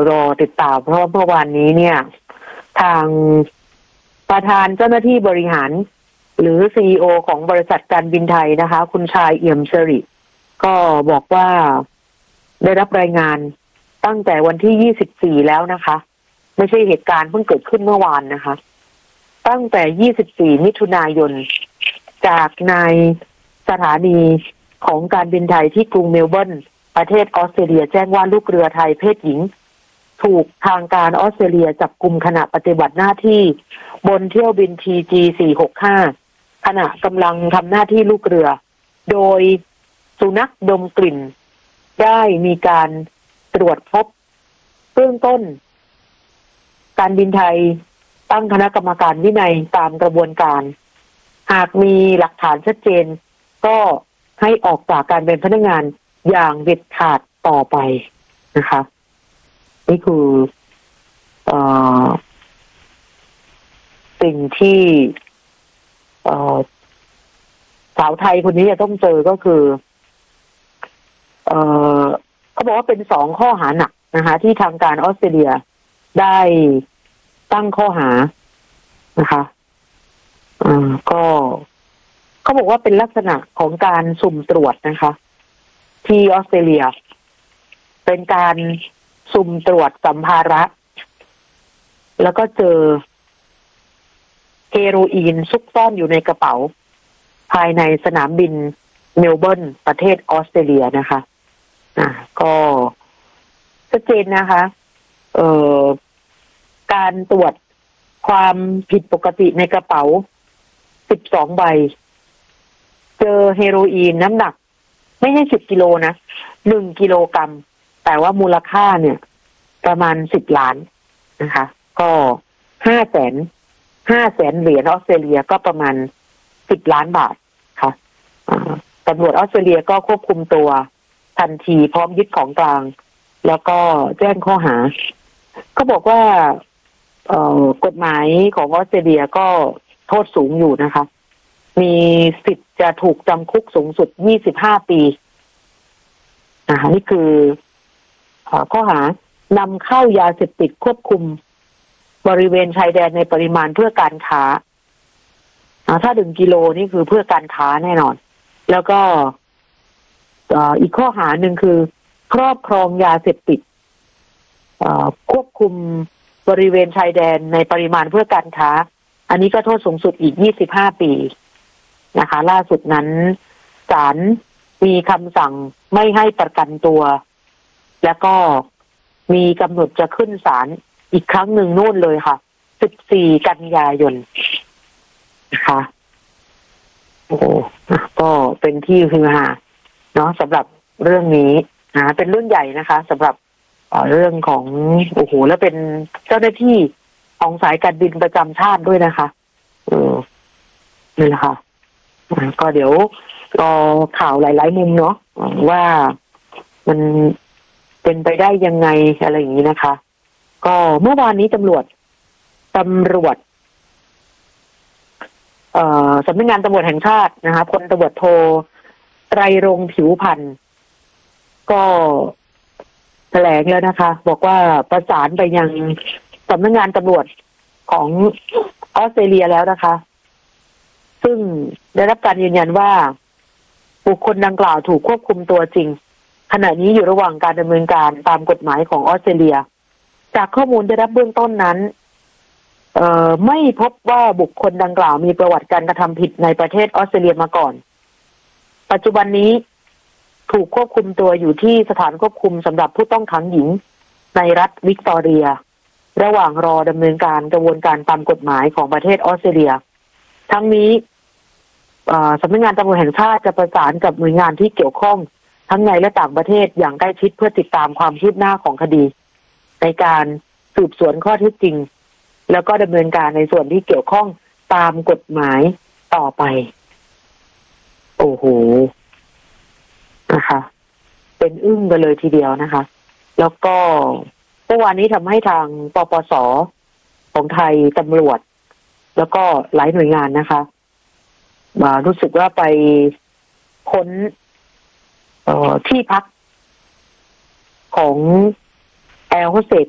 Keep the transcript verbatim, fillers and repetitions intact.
รอติดตามเพราะว่าเมื่อวานนี้เนี่ยทางประธานเจ้าหน้าที่บริหารหรือ ซี อี โอ ของบริษัทการบินไทยนะคะคุณชายเอี่ยมสิริก็บอกว่าได้รับรายงานตั้งแต่วันที่ยี่สิบสี่แล้วนะคะไม่ใช่เหตุการณ์เพิ่งเกิดขึ้นเมื่อวานนะคะตั้งแต่ยี่สิบสี่มิถุนายนจากในสถานีของการบินไทยที่กรุงเมลเบิร์นประเทศออสเตรเลียแจ้งว่าลูกเรือไทยเพศหญิงถูกทางการออสเตรเลียจับกุมขณะปฏิบัติหน้าที่บนเที่ยวบิน ที จี สี่หกห้า ขณะกำลังทำหน้าที่ลูกเรือโดยสุนัขดมกลิ่นได้มีการตรวจพบเบื้องต้นการบินไทยตั้งคณะกรรมการวินัยตามกระบวนการหากมีหลักฐานชัดเจนก็ให้ออกจากการเป็นพนักงานอย่างเด็ดขาดต่อไปนะคะนี่คือเอ่อสิ่งที่เอ่อสาวไทยคนนี้จะต้องเจอก็คือเอ่อเขาบอกว่าเป็นสองข้อหาหนักนะคะที่ทางการออสเตรเลียได้ตั้งข้อหานะคะอ่าก็เขาบอกว่าเป็นลักษณะของการสุ่มตรวจนะคะที่ออสเตรเลียเป็นการสุ่มตรวจสัมภาระแล้วก็เจอเฮโรอีนซุกซ่อนอยู่ในกระเป๋าภายในสนามบินเมลเบิร์นประเทศออสเตรเลียนะคะอ่าก็ชัดเจนนะคะเอ่อการตรวจความผิดปกติในกระเป๋าสิบสองใบเจอเฮโรอีนน้ำหนักไม่ใช่สิบกิโลนะหนึ่งกิโลกรัมแต่ว่ามูลค่าเนี่ยประมาณสิบล้านนะคะก็ห้าแสนห้าแสนเหรียญออสเตรเลียก็ประมาณสิบล้านบาทค่ะตำรวจออสเตรเลียก็ควบคุมตัวทันทีพร้อมยึดของกลางแล้วก็แจ้งข้อหาก็บอกว่าเอ่อกฎหมายของออสเตรเลียก็โทษสูงอยู่นะคะมีสิทธิ์จะถูกจำคุกสูงสุดยี่สิบห้าปีนะคะนี่คือข้อหานำเข้ายาเสพติดควบคุมบริเวณชายแดนในปริมาณเพื่อการค้าถ้าหนึ่งกิโลนี่คือเพื่อการค้าแน่นอนแล้วก็อีกข้อหาหนึ่งคือครอบครองยาเสพติดควบคุมบริเวณชายแดนในปริมาณเพื่อการค้าอันนี้ก็โทษสูงสุดอีกยี่สิบห้าปีนะคะล่าสุดนั้นศาลมีคำสั่งไม่ให้ประกันตัวแล้วก็มีกำหนดจะขึ้นศาลอีกครั้งหนึ่งนู่นเลยค่ะสิบสี่กันยายนนะคะโอ้ก็เป็นที่ฮือฮาเนาะสำหรับเรื่องนี้นะเป็นเรื่องใหญ่นะคะสำหรับเรื่องของโอ้โหแล้วเป็นเจ้าหน้าที่ของสายการบินประจำชาติด้วยนะคะเออนี่แหละค่ะก็เดี๋ยวรอข่าวหลายๆมุมเนาะว่ามันเป็นไปได้ยังไงอะไรอย่างนี้นะคะก็เมื่อวานนี้ตำรวจตำรวจเอ่อสำนักงานตำรวจแห่งชาตินะคะพลตำรวจโทไตรรงค์ผิวพันธ์ก็แถลงแล้วนะคะบอกว่าประสานไปยังสำนักงานตำรวจของออสเตรเลียแล้วนะคะซึ่งได้รับการยืนยันว่าบุคคลดังกล่าวถูกควบคุมตัวจริงขณะนี้อยู่ระหว่างการดำเนินการตามกฎหมายของออสเตรเลียจากข้อมูลได้รับเบื้องต้นนั้นเอ่อไม่พบว่าบุคคลดังกล่าวมีประวัติการกระทำผิดในประเทศออสเตรเลียมาก่อนปัจจุบันนี้ถูกควบคุมตัวอยู่ที่สถานควบคุมสำหรับผู้ต้องขังหญิงในรัฐวิกตอเรียระหว่างรอดำเนินการกระบวนการตามกฎหมายของประเทศออสเตรเลียทั้งนี้สำนักงานตำรวจแห่งชาติจะประสานกับหน่วยงานที่เกี่ยวข้องทั้งในและต่างประเทศอย่างใกล้ชิดเพื่อติดตามความคืบหน้าของคดีในการสืบสวนข้อเท็จจริงแล้วก็ดำเนินการในส่วนที่เกี่ยวข้องตามกฎหมายต่อไปโอ้โหนะคะเป็นอึ้งกันเลยทีเดียวนะคะแล้วก็เมื่อวานนี้ทำให้ทางปปส.ของไทยตำรวจแล้วก็หลายหน่วยงานนะคะมารู้สึกว่าไปค้นเอ่อที่พักของแอร์โฮสเตส